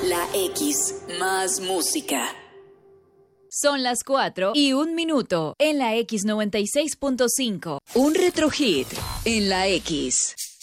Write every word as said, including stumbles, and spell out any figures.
La X, más música. Son las cuatro y un minuto en la X noventa y seis punto cinco. Un retro hit en la X.